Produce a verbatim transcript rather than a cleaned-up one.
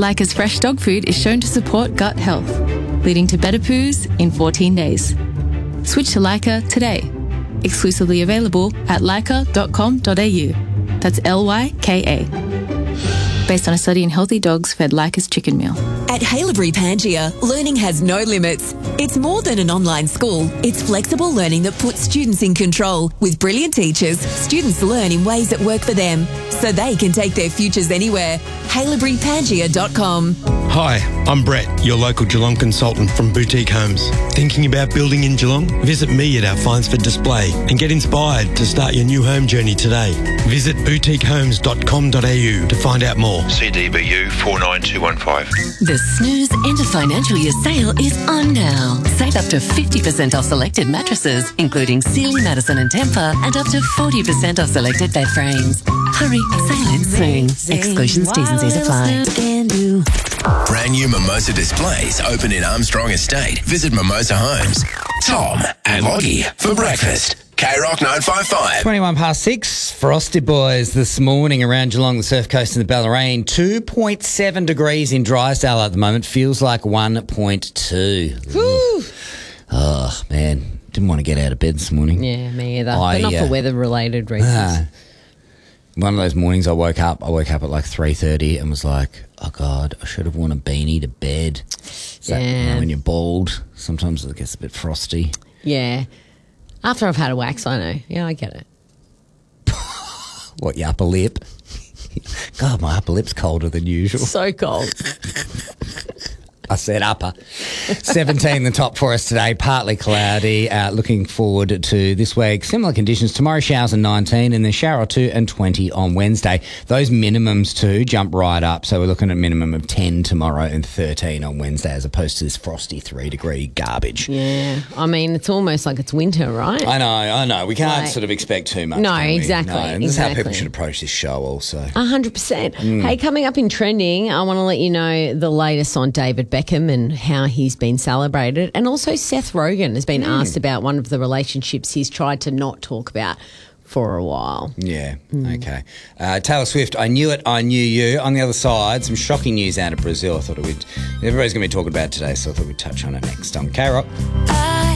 Leica's fresh dog food is shown to support gut health, leading to better poos in fourteen days. Switch to Leica today. Exclusively available at leica dot com dot a u. That's L Y K A. Based on a study in healthy dogs fed Leica's chicken meal. At Haileybury Pangaea, learning has no limits. It's more than an online school. It's flexible learning that puts students in control. With brilliant teachers, students learn in ways that work for them, so they can take their futures anywhere. haileybury pangaea dot com. Hi, I'm Brett, your local Geelong consultant from Boutique Homes. Thinking about building in Geelong? Visit me at our Findsford display and get inspired to start your new home journey today. Visit boutique homes dot com dot a u to find out more. C D B U four nine two one five. The Snooze End of Financial Year sale is on now. Save up to fifty percent off selected mattresses, including Sealy, Madison and Tempur, and up to forty percent off selected bed frames. Hurry, sale ends soon. Exclusions, T's and C's apply. Brand new Mimosa displays open in Armstrong Estate. Visit Mimosa Homes. Tom and Loggie for breakfast. K Rock nine five five. twenty-one past six. Frosty boys this morning around Geelong, the Surf Coast and the Bellarine. two point seven degrees in Drysdale at the moment. Feels like one point two. Woo. Oh, man. Didn't want to get out of bed this morning. Yeah, me either. I, but not uh, for weather-related reasons. Uh, one of those mornings I woke up, I woke up at like three thirty and was like, oh, God, I should have worn a beanie to bed. Is that, Yeah. you know, when you're bald, sometimes it gets a bit frosty. Yeah. After I've had a wax, I know. Yeah, I get it. What, your upper lip? God, my upper lip's colder than usual. So cold. I said upper. seventeen the top for us today, partly cloudy. Uh, looking forward to this week. Similar conditions. Tomorrow showers and nineteen, and then shower or two and twenty on Wednesday. Those minimums too jump right up. So we're looking at a minimum of ten tomorrow and thirteen on Wednesday, as opposed to this frosty three degree garbage. Yeah. I mean, it's almost like it's winter, right? I know, I know. We can't Like- sort of expect too much. No, can we? exactly, No, and this is how exactly. people should approach this show also. one hundred percent. Mm. Hey, coming up in trending, I want to let you know the latest on David Beckham and how he's been celebrated. And also Seth Rogen has been asked about one of the relationships he's tried to not talk about for a while. Yeah, okay. Uh, Taylor Swift, I knew it, I knew you. On the other side, some shocking news out of Brazil. I thought it would, everybody's going to be talking about it today, so I thought we'd touch on it next on K Rock. I